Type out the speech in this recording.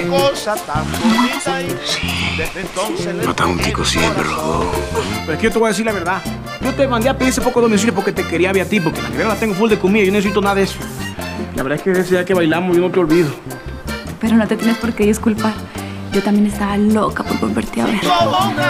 Qué cosa tan bonita y desde entonces No tan un tico siempre, los dos. Pero es que yo te voy a decir la verdad. Yo te mandé a pedir ese poco de domicilio porque te quería ver a ti, porque la nevera la tengo full de comida y yo no necesito nada de eso. La verdad es que ese día que bailamos yo no te olvido. Pero no te tienes por qué disculpar. Yo también estaba loca por volverte a ver.